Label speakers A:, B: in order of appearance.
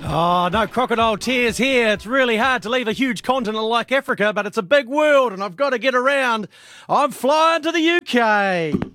A: Oh, no crocodile tears here. It's really hard to leave a huge continent like Africa, but it's a big world and I've got to get around. I'm flying to the UK.